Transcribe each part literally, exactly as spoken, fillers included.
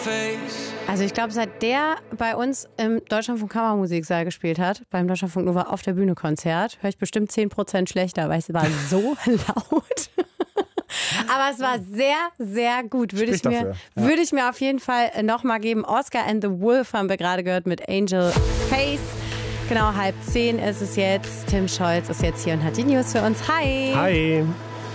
Also ich glaube, seit der bei uns im Deutschlandfunk Kammermusiksaal gespielt hat, beim Deutschlandfunk Nova auf der Bühne Konzert, höre ich bestimmt zehn Prozent schlechter, weil es war so laut. Aber es war sehr, sehr gut. Würde ich, mir, ja. würde ich mir auf jeden Fall nochmal geben. Oscar and the Wolf haben wir gerade gehört mit Angel Face. Genau, halb zehn ist es jetzt. Tim Scholz ist jetzt hier und hat die News für uns. Hi. Hi.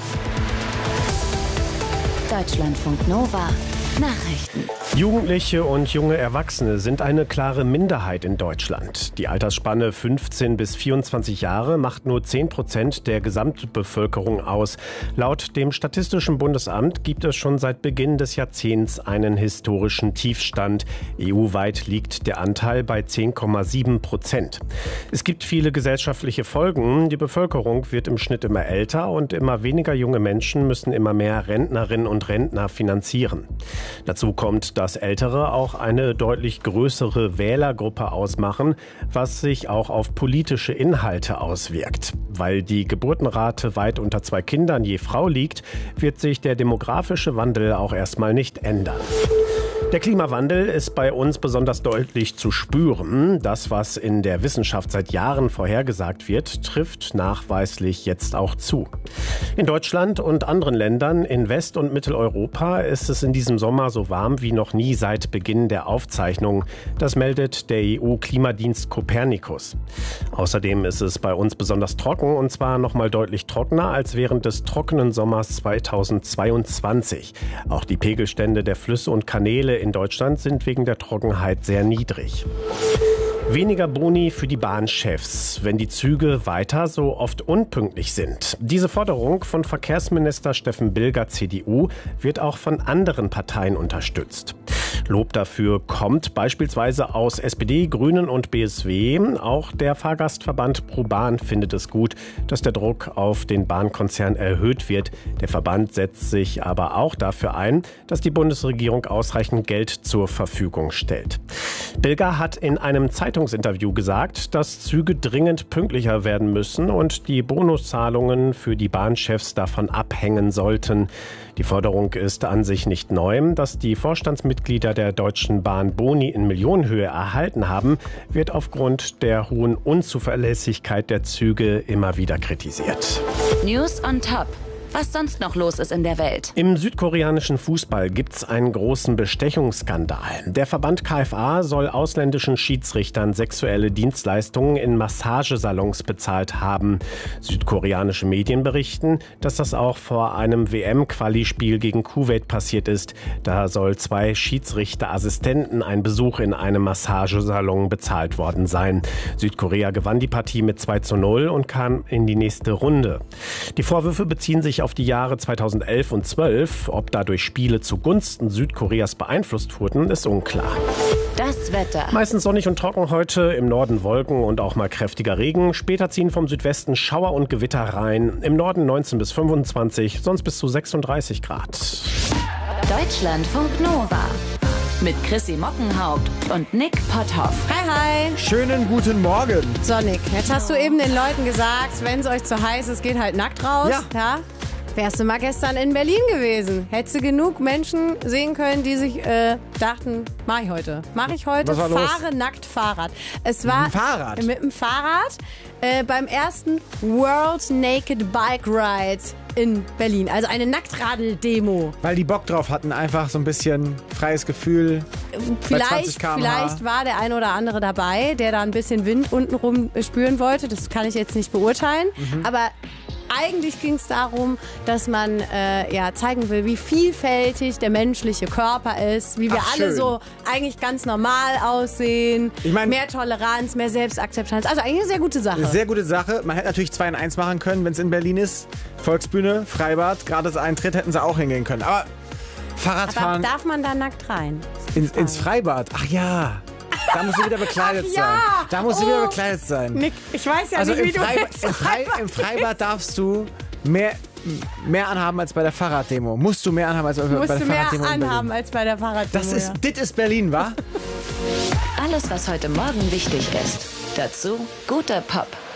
Deutschlandfunk Nova. Nachrichten. Jugendliche und junge Erwachsene sind eine klare Minderheit in Deutschland. Die Altersspanne fünfzehn bis vierundzwanzig Jahre macht nur zehn Prozent der Gesamtbevölkerung aus. Laut dem Statistischen Bundesamt gibt es schon seit Beginn des Jahrzehnts einen historischen Tiefstand. E U-weit liegt der Anteil bei zehn Komma sieben Prozent. Es gibt viele gesellschaftliche Folgen. Die Bevölkerung wird im Schnitt immer älter und immer weniger junge Menschen müssen immer mehr Rentnerinnen und Rentner finanzieren. Dazu kommt, dass Ältere auch eine deutlich größere Wählergruppe ausmachen, was sich auch auf politische Inhalte auswirkt. Weil die Geburtenrate weit unter zwei Kindern je Frau liegt, wird sich der demografische Wandel auch erstmal nicht ändern. Der Klimawandel ist bei uns besonders deutlich zu spüren. Das, was in der Wissenschaft seit Jahren vorhergesagt wird, trifft nachweislich jetzt auch zu. In Deutschland und anderen Ländern in West- und Mitteleuropa ist es in diesem Sommer so warm wie noch nie seit Beginn der Aufzeichnung. Das meldet der E U-Klimadienst Copernicus. Außerdem ist es bei uns besonders trocken, und zwar noch mal deutlich trockener als während des trockenen Sommers zweitausendzweiundzwanzig. Auch die Pegelstände der Flüsse und Kanäle in Deutschland sind wegen der Trockenheit sehr niedrig. Weniger Boni für die Bahnchefs, wenn die Züge weiter so oft unpünktlich sind. Diese Forderung von Verkehrsminister Steffen Bilger, C D U, wird auch von anderen Parteien unterstützt. Lob dafür kommt beispielsweise aus S P D, Grünen und B S W. Auch der Fahrgastverband ProBahn findet es gut, dass der Druck auf den Bahnkonzern erhöht wird. Der Verband setzt sich aber auch dafür ein, dass die Bundesregierung ausreichend Geld zur Verfügung stellt. Bilger hat in einem Zeitungsinterview gesagt, dass Züge dringend pünktlicher werden müssen und die Bonuszahlungen für die Bahnchefs davon abhängen sollten. Die Forderung ist an sich nicht neu. Dass die Vorstandsmitglieder der Deutschen Bahn Boni in Millionenhöhe erhalten haben, wird aufgrund der hohen Unzuverlässigkeit der Züge immer wieder kritisiert. News on Top. Was sonst noch los ist in der Welt. Im südkoreanischen Fußball gibt es einen großen Bestechungsskandal. Der Verband K F A soll ausländischen Schiedsrichtern sexuelle Dienstleistungen in Massagesalons bezahlt haben. Südkoreanische Medien berichten, dass das auch vor einem W M-Quali-Spiel gegen Kuwait passiert ist. Da soll zwei Schiedsrichterassistenten ein Besuch in einem Massagesalon bezahlt worden sein. Südkorea gewann die Partie mit zwei zu null und kam in die nächste Runde. Die Vorwürfe beziehen sich auf die Jahre zweitausendelf und zwölf. Ob dadurch Spiele zugunsten Südkoreas beeinflusst wurden, ist unklar. Das Wetter. Meistens sonnig und trocken heute, im Norden Wolken und auch mal kräftiger Regen. Später ziehen vom Südwesten Schauer und Gewitter rein. Im Norden neunzehn bis fünfundzwanzig, sonst bis zu sechsunddreißig Grad. Deutschlandfunk Nova. Mit Chrissy Mockenhaupt und Nick Potthoff. Hi, hi. Schönen guten Morgen. So, Nick, jetzt hast du eben den Leuten gesagt, wenn es euch zu heiß ist, geht halt nackt raus. Ja. ja? Wärst du mal gestern in Berlin gewesen, hättest du genug Menschen sehen können, die sich äh, dachten, mach ich heute. Mach ich heute, Was war los? fahre nackt Fahrrad. Es war Mit dem Fahrrad? Mit dem Fahrrad äh, beim ersten World Naked Bike Ride in Berlin. Also eine Nacktradel-Demo. Weil die Bock drauf hatten, einfach so ein bisschen freies Gefühl. Vielleicht, vielleicht war der eine oder andere dabei, der da ein bisschen Wind untenrum spüren wollte. Das kann ich jetzt nicht beurteilen. Mhm. Aber eigentlich ging es darum, dass man äh, ja, zeigen will, wie vielfältig der menschliche Körper ist, wie wir Ach, alle schön. so eigentlich ganz normal aussehen, Ich mein, mehr Toleranz, mehr Selbstakzeptanz. Also eigentlich eine sehr gute Sache. Eine sehr gute Sache. Man hätte natürlich zwei in eins machen können, wenn es in Berlin ist. Volksbühne, Freibad, gratis Eintritt hätten sie auch hingehen können. Aber Fahrradfahren Aber darf man da nackt rein? ins, ins Freibad. Ach ja. Da musst du wieder bekleidet Ach ja. sein. Da musst du Oh. wieder bekleidet sein. Nick, ich weiß ja Also nicht, im, wie du Freibad, ins im, Frei, im Freibad darfst du mehr, mehr anhaben als bei der Fahrraddemo. Musst du mehr anhaben als bei, musst bei der du mehr Fahrraddemo in Berlin. anhaben als bei der Fahrraddemo. Das ist, ja. dit ist Berlin, wa? Alles, was heute Morgen wichtig ist. Dazu guter Pop.